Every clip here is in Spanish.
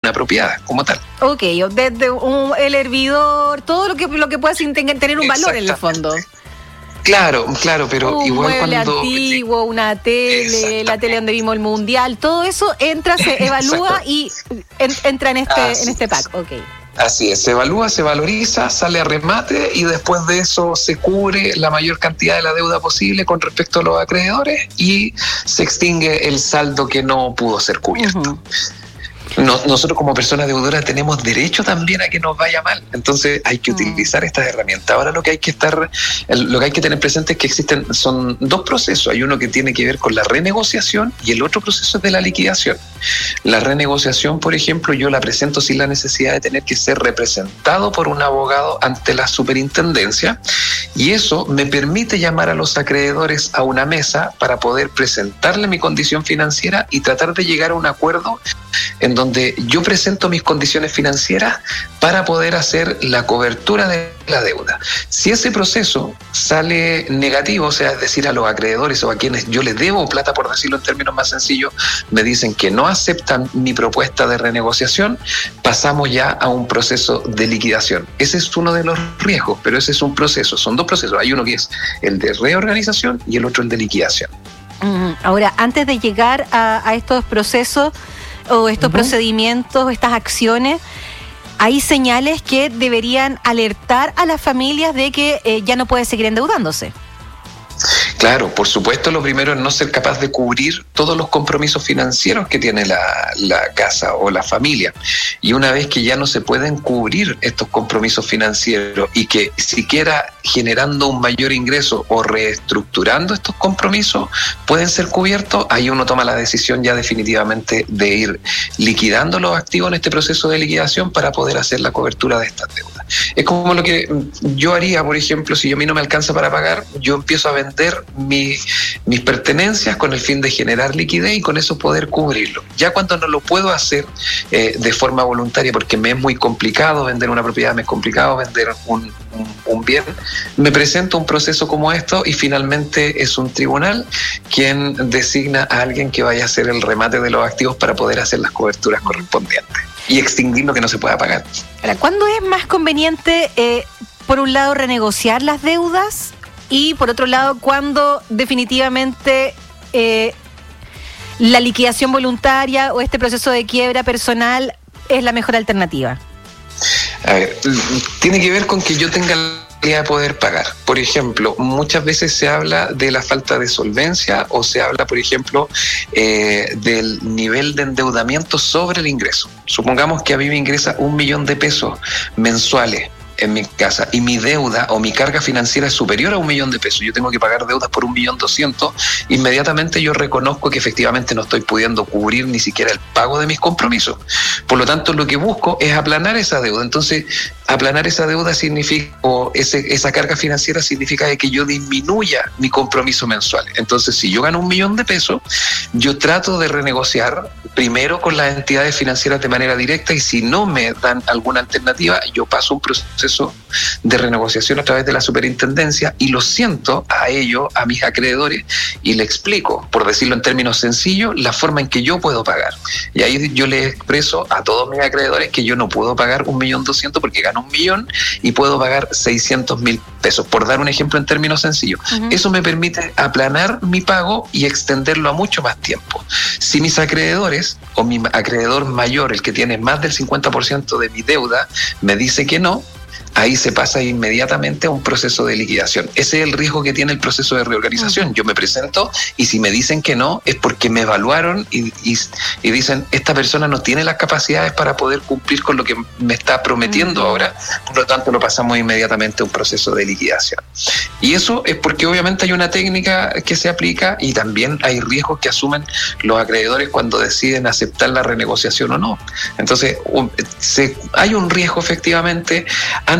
una propiedad como tal. Ok, desde el hervidor, todo lo que pueda tener un valor en el fondo. Claro, pero un igual mueble cuando... antiguo, una tele, la tele donde vimos el mundial, todo eso entra, se evalúa y entra en este pack. Okay. Así es, se evalúa, se valoriza, sale a remate y después de eso se cubre la mayor cantidad de la deuda posible con respecto a los acreedores y se extingue el saldo que no pudo ser cubierto. Uh-huh. Nosotros como personas deudoras tenemos derecho también a que nos vaya mal, entonces hay que utilizar estas herramientas. Ahora lo que hay que tener presente es que son dos procesos. Hay uno que tiene que ver con la renegociación y el otro proceso es de la liquidación. La renegociación, por ejemplo, yo la presento sin la necesidad de tener que ser representado por un abogado ante la superintendencia, y eso me permite llamar a los acreedores a una mesa para poder presentarle mi condición financiera y tratar de llegar a un acuerdo en donde yo presento mis condiciones financieras para poder hacer la cobertura de la deuda. Si ese proceso sale negativo, o sea, es decir, a los acreedores o a quienes yo les debo plata, por decirlo en términos más sencillos, me dicen que no aceptan mi propuesta de renegociación, pasamos ya a un proceso de liquidación. Ese es uno de los riesgos, pero ese es un proceso, son dos procesos. Hay uno que es el de reorganización y el otro el de liquidación. Ahora, antes de llegar a estos procesos o estos procedimientos, estas acciones, hay señales que deberían alertar a las familias de que ya no puede seguir endeudándose. Claro, por supuesto, lo primero es no ser capaz de cubrir todos los compromisos financieros que tiene la casa o la familia. Y una vez que ya no se pueden cubrir estos compromisos financieros y que siquiera generando un mayor ingreso o reestructurando estos compromisos pueden ser cubiertos, ahí uno toma la decisión ya definitivamente de ir liquidando los activos en este proceso de liquidación para poder hacer la cobertura de estas deudas. Es como lo que yo haría, por ejemplo, si a mí no me alcanza para pagar, yo empiezo a vender mis pertenencias con el fin de generar liquidez y con eso poder cubrirlo. Ya cuando no lo puedo hacer de forma voluntaria, porque me es muy complicado vender una propiedad, me es complicado vender un bien, me presento un proceso como esto y finalmente es un tribunal quien designa a alguien que vaya a hacer el remate de los activos para poder hacer las coberturas correspondientes y extinguir lo que no se pueda pagar. Ahora, ¿cuándo es más conveniente, por un lado, renegociar las deudas y, por otro lado, cuando definitivamente la liquidación voluntaria o este proceso de quiebra personal es la mejor alternativa? A ver, tiene que ver con que yo tenga la de poder pagar. Por ejemplo, muchas veces se habla de la falta de solvencia o se habla, por ejemplo, del nivel de endeudamiento sobre el ingreso. Supongamos que a mí me ingresa 1 millón de pesos mensuales en mi casa y mi deuda o mi carga financiera es superior a 1 millón de pesos, yo tengo que pagar deudas por 1.200.000, inmediatamente yo reconozco que efectivamente no estoy pudiendo cubrir ni siquiera el pago de mis compromisos. Por lo tanto, lo que busco es aplanar esa deuda. Entonces, aplanar esa deuda significa, o esa carga financiera significa de que yo disminuya mi compromiso mensual. Entonces, si yo gano 1 millón de pesos, yo trato de renegociar primero con las entidades financieras de manera directa y si no me dan alguna alternativa, yo paso un proceso de renegociación a través de la superintendencia y lo siento a ellos, a mis acreedores, y le explico, por decirlo en términos sencillos, la forma en que yo puedo pagar. Y ahí yo les expreso a todos mis acreedores que yo no puedo pagar 1.200.000 porque gano 1 millón y puedo pagar 600.000 pesos, por dar un ejemplo en términos sencillos. Eso me permite aplanar mi pago y extenderlo a mucho más tiempo. Si mis acreedores o mi acreedor mayor, el que tiene más del 50% de mi deuda, me dice que no, ahí se pasa inmediatamente a un proceso de liquidación. Ese es el riesgo que tiene el proceso de reorganización. Yo me presento y si me dicen que no, es porque me evaluaron y dicen, esta persona no tiene las capacidades para poder cumplir con lo que me está prometiendo ahora, por lo tanto lo pasamos inmediatamente a un proceso de liquidación. Y eso es porque obviamente hay una técnica que se aplica y también hay riesgos que asumen los acreedores cuando deciden aceptar la renegociación o no. Entonces, hay un riesgo efectivamente. Han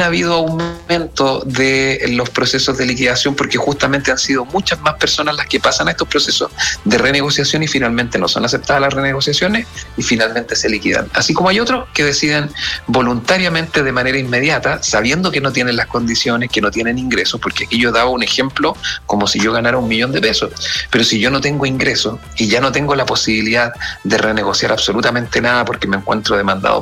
han habido aumento de los procesos de liquidación porque justamente han sido muchas más personas las que pasan a estos procesos de renegociación y finalmente no son aceptadas las renegociaciones y finalmente se liquidan. Así como hay otros que deciden voluntariamente de manera inmediata, sabiendo que no tienen las condiciones, que no tienen ingresos, porque aquí yo daba un ejemplo como si yo ganara $1.000.000, pero si yo no tengo ingresos y ya no tengo la posibilidad de renegociar absolutamente nada porque me encuentro demandado